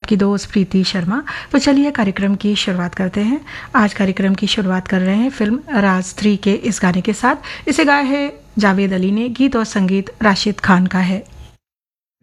आपकी दोस्त प्रीति शर्मा। तो चलिए कार्यक्रम की शुरुआत करते हैं। आज कार्यक्रम की शुरुआत कर रहे हैं फिल्म राज 3 के इस गाने के साथ। इसे गाया है जावेद अली ने, गीत और संगीत राशिद खान का है।